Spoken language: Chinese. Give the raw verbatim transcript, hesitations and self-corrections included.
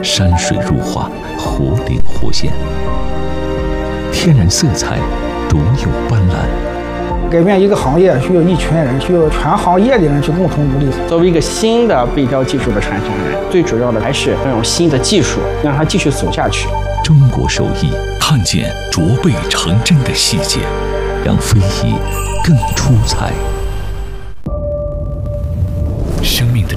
山水如画，活灵活现，天然色彩，独有斑斓。 改变一个行业需要一群人，需要全行业的人去共同努力。 作为一个新的背雕技术的传承人，最主要的还是要用新的技术让它继续走下去。 中国手艺，看见琢背成针的细节，让非遗更出彩。生命的